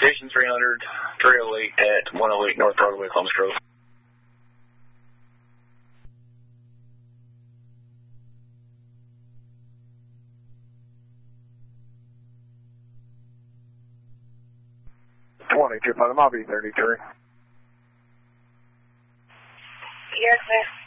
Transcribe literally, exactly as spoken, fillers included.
Station three hundred, three oh eight at one oh eight North Broadway, Columbus Grove. twenty-two, I'll be thirty-three. Yes, sir.